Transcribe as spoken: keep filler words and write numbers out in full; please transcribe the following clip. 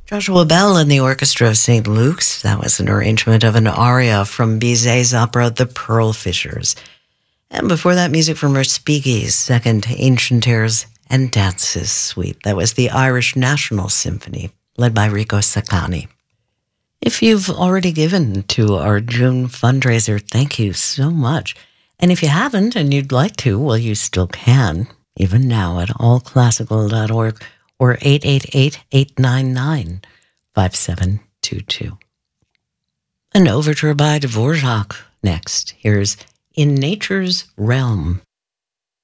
Joshua Bell and the Orchestra of Saint Luke's. That was an arrangement of an aria from Bizet's opera The Pearl Fishers. And before that, music from Respighi's second Ancient Airs and Dances suite. That was the Irish National Symphony, led by Rico Saccani. If you've already given to our June fundraiser, thank you so much. And if you haven't and you'd like to, well, you still can, even now at all classical dot org or eight eight eight, eight nine nine, five seven two two. An overture by Dvorak next. Here's In Nature's Realm.